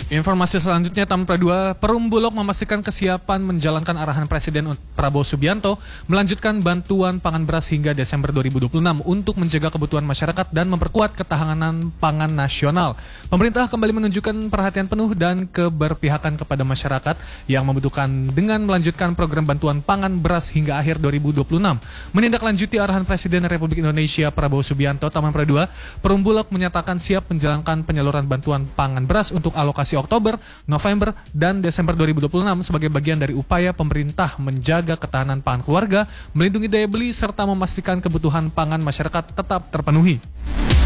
Informasi selanjutnya, Tampra 2, Perum Bulog memastikan kesiapan menjalankan arahan Presiden Prabowo Subianto melanjutkan bantuan pangan beras hingga Desember 2026 untuk menjaga kebutuhan masyarakat dan memperkuat ketahanan pangan nasional. Pemerintah kembali menunjukkan perhatian penuh dan keberpihakan kepada masyarakat yang membutuhkan dengan melanjutkan program bantuan pangan beras hingga akhir 2026. Menindaklanjuti arahan Presiden Republik Indonesia Prabowo Subianto, Tampra 2, Perum Bulog menyatakan siap menjalankan penyaluran bantuan pangan beras untuk alokasi Oktober, November, dan Desember 2026 sebagai bagian dari upaya pemerintah menjaga ketahanan pangan keluarga, melindungi daya beli, serta memastikan kebutuhan pangan masyarakat tetap terpenuhi.